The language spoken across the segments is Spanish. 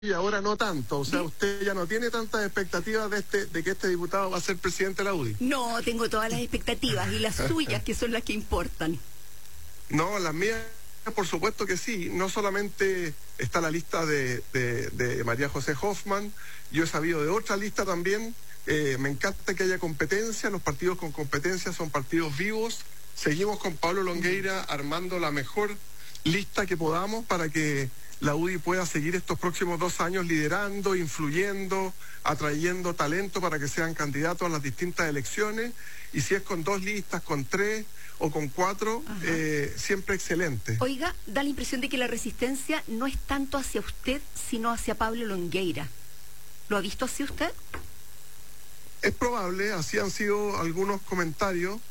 y ahora no tanto. O sea, Di- usted ya no tiene tantas expectativas de que este diputado va a ser presidente de la UDI. No, tengo todas las expectativas y las suyas, que son las que importan. No, las mías, por supuesto que sí. No solamente está la lista de María José Hoffman, yo he sabido de otra lista también. Me encanta que haya competencia. Los partidos con competencia son partidos vivos. Seguimos con Pablo Longueira armando la mejor lista que podamos para que la UDI pueda seguir estos próximos 2 años liderando, influyendo, atrayendo talento para que sean candidatos a las distintas elecciones. Y si es con 2 listas, con 3 o con 4, siempre excelente. Oiga, da la impresión de que la resistencia no es tanto hacia usted, sino hacia Pablo Longueira. ¿Lo ha visto así usted? Es probable, así han sido algunos comentarios,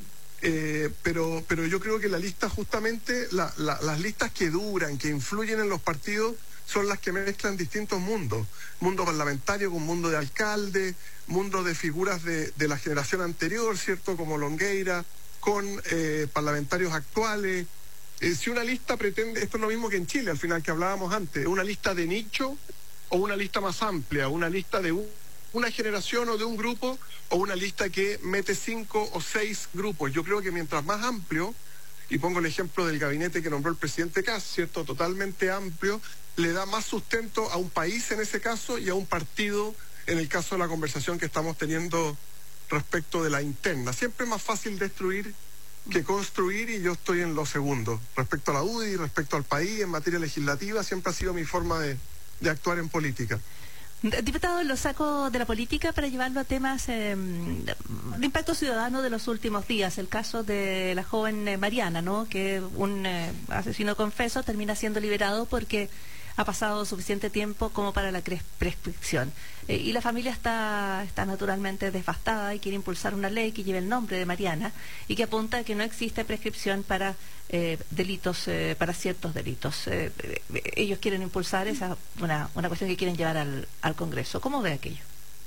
pero yo creo que la lista justamente, las listas que duran, que influyen en los partidos, son las que mezclan distintos mundos. Mundo parlamentario con mundo de alcalde, mundo de figuras de la generación anterior, ¿cierto? Como Longueira, con parlamentarios actuales. Si una lista pretende, esto es lo mismo que en Chile, al final que hablábamos antes, una lista de nicho o una lista más amplia, una lista de una generación o de un grupo, o una lista que mete 5 o 6 grupos. Yo creo que mientras más amplio, y pongo el ejemplo del gabinete que nombró el presidente Kast, ¿cierto? Totalmente amplio, le da más sustento a un país en ese caso y a un partido en el caso de la conversación que estamos teniendo respecto de la interna. Siempre es más fácil destruir que construir, y yo estoy en lo segundo. Respecto a la UDI, respecto al país, en materia legislativa, siempre ha sido mi forma de actuar en política. Diputado, lo saco de la política para llevarlo a temas de impacto ciudadano de los últimos días. El caso de la joven Mariana, ¿no? Que un asesino confeso termina siendo liberado porque ha pasado suficiente tiempo como para la prescripción. Y la familia está naturalmente devastada y quiere impulsar una ley que lleve el nombre de Mariana y que apunta a que no existe prescripción para delitos, para ciertos delitos. Ellos quieren impulsar una cuestión que quieren llevar al Congreso. ¿Cómo ve aquello?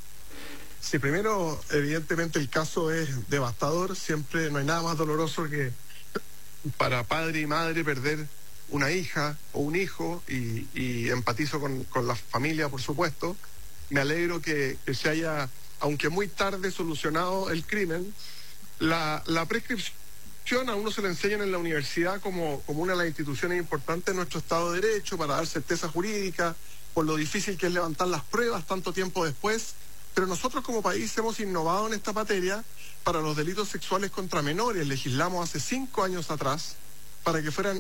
Sí, primero, evidentemente el caso es devastador. Siempre no hay nada más doloroso que para padre y madre perder una hija o un hijo, y empatizo con la familia, por supuesto. Me alegro que se haya, aunque muy tarde, solucionado el crimen. La prescripción a uno se le enseñan en la universidad como una de las instituciones importantes de nuestro Estado de Derecho para dar certeza jurídica, por lo difícil que es levantar las pruebas tanto tiempo después. Pero nosotros como país hemos innovado en esta materia para los delitos sexuales contra menores. Legislamos hace 5 años atrás para que fueran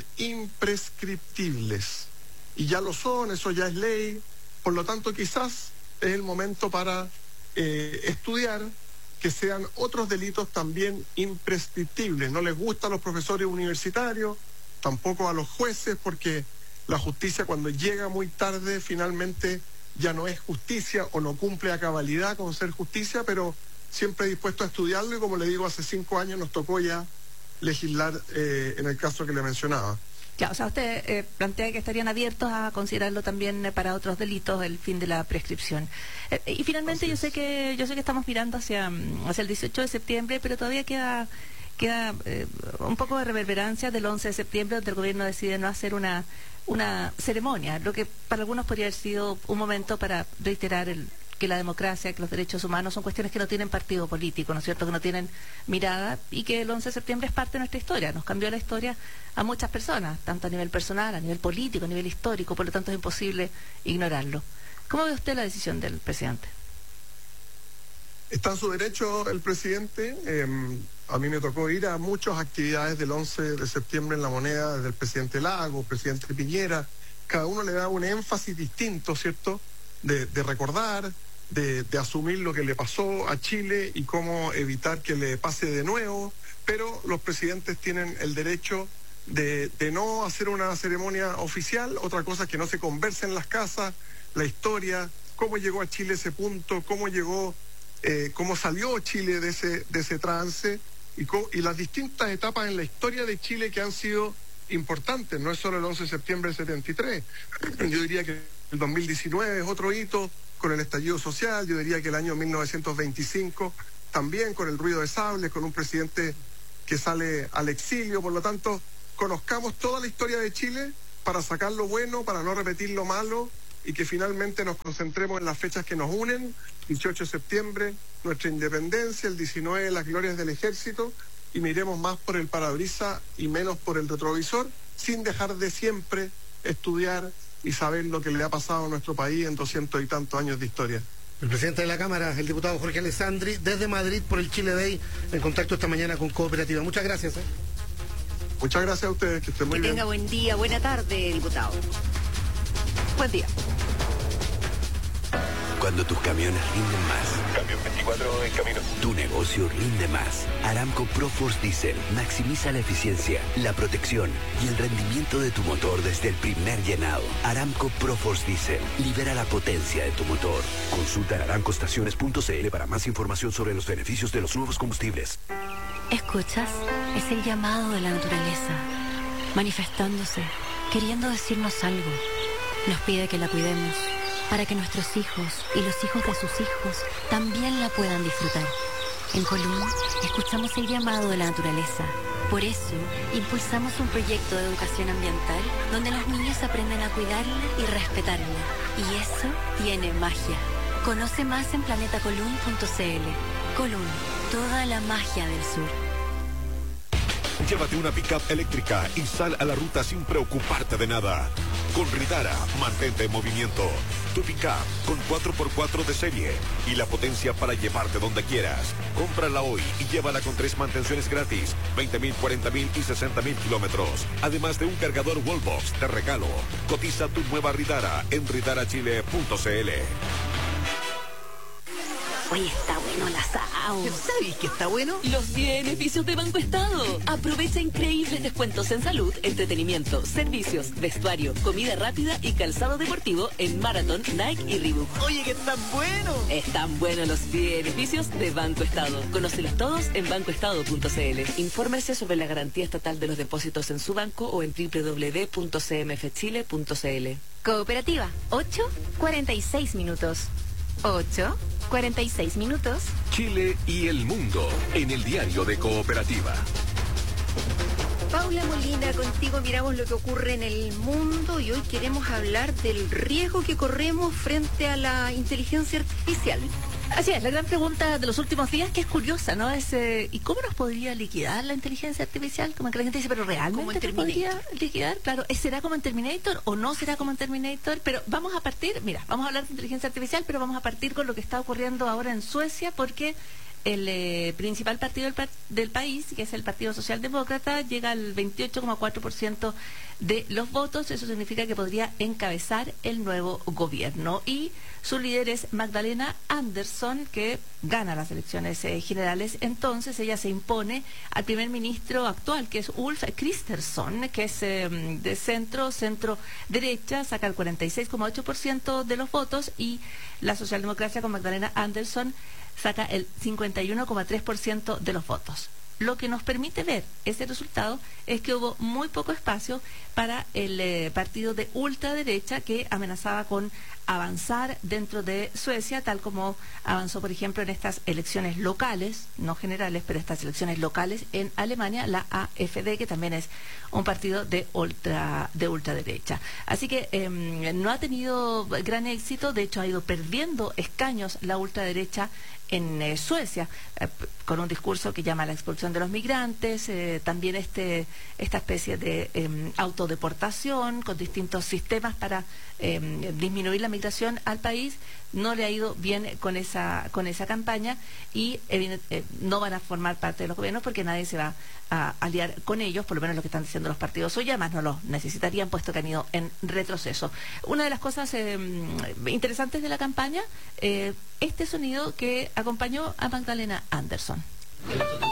imprescriptibles. Y ya lo son, eso ya es ley. Por lo tanto, quizás es el momento para estudiar que sean otros delitos también imprescriptibles. No les gusta a los profesores universitarios, tampoco a los jueces, porque la justicia, cuando llega muy tarde, finalmente ya no es justicia o no cumple a cabalidad con ser justicia, pero siempre dispuesto a estudiarlo, y como le digo, hace 5 años nos tocó ya legislar en el caso que le mencionaba. Ya, o sea, usted plantea que estarían abiertos a considerarlo también para otros delitos el fin de la prescripción. Y finalmente yo sé que estamos mirando hacia el 18 de septiembre, pero todavía queda un poco de reverberancia del 11 de septiembre, donde el gobierno decide no hacer una ceremonia, lo que para algunos podría haber sido un momento para reiterar que la democracia, que los derechos humanos son cuestiones que no tienen partido político, ¿no es cierto?, que no tienen mirada, y que el 11 de septiembre es parte de nuestra historia, nos cambió la historia a muchas personas, tanto a nivel personal, a nivel político, a nivel histórico, por lo tanto es imposible ignorarlo. ¿Cómo ve usted la decisión del presidente? Está en su derecho el presidente. A mí me tocó ir a muchas actividades del 11 de septiembre en La Moneda, desde el presidente Lago, presidente Piñera. Cada uno le da un énfasis distinto, ¿cierto?, de recordar, de asumir lo que le pasó a Chile y cómo evitar que le pase de nuevo. Pero los presidentes tienen el derecho de no hacer una ceremonia oficial. Otra cosa es que no se converse en las casas la historia, cómo llegó a Chile ese punto, cómo salió Chile de ese trance, y las distintas etapas en la historia de Chile que han sido importantes. No es solo el 11 de septiembre del 73. Yo diría que el 2019 es otro hito con el estallido social. Yo diría que el año 1925 también, con el ruido de sables, con un presidente que sale al exilio. Por lo tanto, conozcamos toda la historia de Chile para sacar lo bueno, para no repetir lo malo, y que finalmente nos concentremos en las fechas que nos unen: 18 de septiembre, nuestra independencia; el 19, las glorias del ejército, y miremos más por el parabrisas y menos por el retrovisor, sin dejar de siempre estudiar y saber lo que le ha pasado a nuestro país en 200 y tantos años de historia. El presidente de la Cámara, el diputado Jorge Alessandri, desde Madrid por el Chile Day, en contacto esta mañana con Cooperativa. Muchas gracias. Muchas gracias a ustedes, que estén muy bien. Que tenga buen día, buena tarde, diputado. Buen día. Cuando tus camiones rinden más. Camión 24 en camino. Tu negocio rinde más. Aramco ProForce Diesel maximiza la eficiencia, la protección y el rendimiento de tu motor desde el primer llenado. Aramco ProForce Diesel libera la potencia de tu motor. Consulta en aramcoestaciones.cl para más información sobre los beneficios de los nuevos combustibles. ¿Escuchas? Es el llamado de la naturaleza, manifestándose, queriendo decirnos algo. Nos pide que la cuidemos, para que nuestros hijos y los hijos de sus hijos también la puedan disfrutar. En Colún escuchamos el llamado de la naturaleza. Por eso impulsamos un proyecto de educación ambiental donde los niños aprenden a cuidarla y respetarla. Y eso tiene magia. Conoce más en planetacolún.cl. Colún, toda la magia del sur. Llévate una pick-up eléctrica y sal a la ruta sin preocuparte de nada. Con Ridara, mantente en movimiento. Tu pick-up con 4x4 de serie y la potencia para llevarte donde quieras. Cómprala hoy y llévala con 3 mantenciones gratis, 20.000, 40.000 y 60.000 kilómetros. Además de un cargador Wallbox de regalo. Cotiza tu nueva Ridara en ridarachile.cl. Oye, está bueno el asado. ¿Sabes qué está bueno? Los beneficios de Banco Estado. Aprovecha increíbles descuentos en salud, entretenimiento, servicios, vestuario, comida rápida y calzado deportivo en Marathon, Nike y Reebok. Oye, que está bueno. Están buenos los beneficios de Banco Estado. Conócelos todos en bancoestado.cl. Infórmese sobre la garantía estatal de los depósitos en su banco o en www.cmfchile.cl. Cooperativa, 8:46 minutos. 8:46 minutos. Chile y el mundo en el diario de Cooperativa. Paula Molina, contigo miramos lo que ocurre en el mundo y hoy queremos hablar del riesgo que corremos frente a la inteligencia artificial. Así es, la gran pregunta de los últimos días, que es curiosa, ¿no? Es ¿y cómo nos podría liquidar la inteligencia artificial? Como que la gente dice, pero ¿realmente nos podría liquidar? Claro, ¿será como en Terminator o no será como en Terminator? Pero vamos a partir, mira, vamos a hablar de inteligencia artificial, pero vamos a partir con lo que está ocurriendo ahora en Suecia, porque el principal partido del país, que es el Partido Socialdemócrata, llega al 28,4% de los votos. Eso significa que podría encabezar el nuevo gobierno. Y su líder es Magdalena Andersson, que gana las elecciones generales. Entonces ella se impone al primer ministro actual, que es Ulf Kristersson, que es de centro-derecha, saca el 46,8% de los votos, y la socialdemocracia con Magdalena Andersson saca el 51,3% de los votos. Lo que nos permite ver ese resultado es que hubo muy poco espacio para el partido de ultraderecha, que amenazaba con avanzar dentro de Suecia, tal como avanzó, por ejemplo, en estas elecciones locales, no generales, pero estas elecciones locales en Alemania, la AfD, que también es un partido de ultraderecha. Así que no ha tenido gran éxito, de hecho ha ido perdiendo escaños la ultraderecha en Suecia, con un discurso que llama a la expulsión de los migrantes, también esta especie de autodeportación con distintos sistemas para disminuir la migración al país. No le ha ido bien con esa campaña y no van a formar parte de los gobiernos porque nadie se va a aliar con ellos, por lo menos lo que están diciendo los partidos hoy. Además no los necesitarían, puesto que han ido en retroceso. Una de las cosas interesantes de la campaña, este sonido que acompañó a Magdalena Andersson.